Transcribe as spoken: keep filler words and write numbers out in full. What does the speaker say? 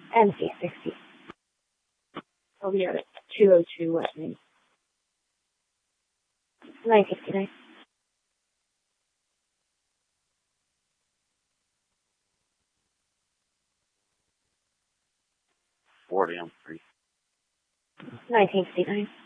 M C sixty. I'll be at it. two oh two at me. nine fifty-nine. forty, I'm free. nineteen fifty-nine.